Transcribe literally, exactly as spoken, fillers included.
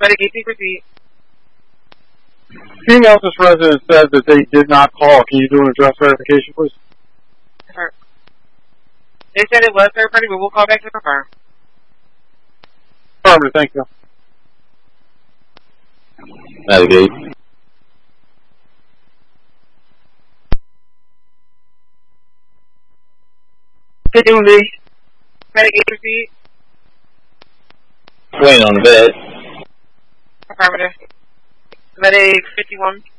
Medication proceed. Female this resident said that they did not call. Can you do an address verification, please? Sure. They said it was third party, but we'll call back to confirm. Affirmative, thank you. Navigate. Good doing, Lee. Medication proceed. Wayne on the bed. Affirmative. Medic fifty-one.